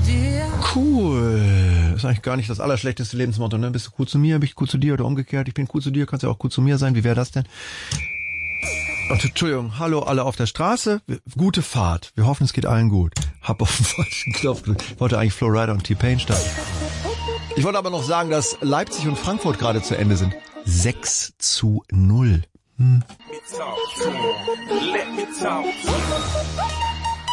Cool. Ist eigentlich gar nicht das allerschlechteste Lebensmotto, ne? Bist du cool zu mir, bin ich cool zu dir oder umgekehrt? Ich bin cool zu dir, kannst ja auch cool zu mir sein. Wie wäre das denn? Entschuldigung, hallo alle auf der Straße. Gute Fahrt. Wir hoffen, es geht allen gut. Hab auf den falschen Knopf gedrückt. Ich wollte eigentlich Flowrider und T-Pain starten. Ich wollte aber noch sagen, dass Leipzig und Frankfurt gerade zu Ende sind. 6-0. Let me talk to him.